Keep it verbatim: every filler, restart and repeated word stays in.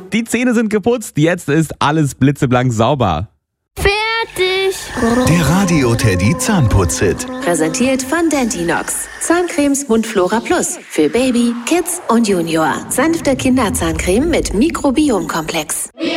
Die Zähne sind geputzt, jetzt ist alles blitzeblank sauber. Fertig! Der Radio Teddy Zahnputz-Hit. Präsentiert von Dentinox. Zahncremes Mundflora Plus. Für Baby, Kids und Junior. Sanfte Kinderzahncreme mit Mikrobiomkomplex.